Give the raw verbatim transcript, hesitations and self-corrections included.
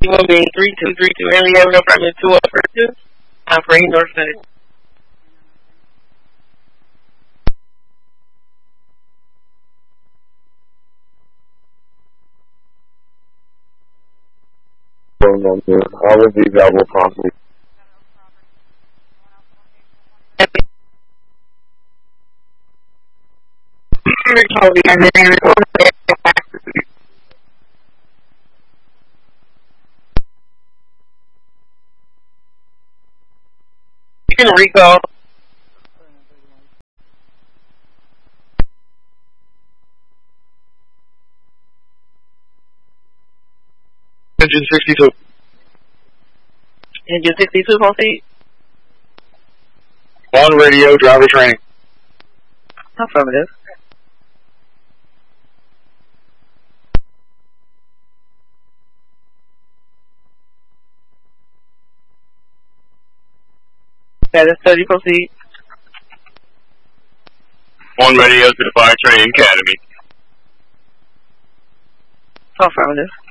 moving three two three two Alien Avenue, apartment two oh four two. Operating north side. All of these I will promptly. You can recall. Engine sixty-two. Engine sixty-two, proceed. On radio, driver training. Affirmative. Status thirty, proceed. On radio to the Fire Training Academy. Affirmative.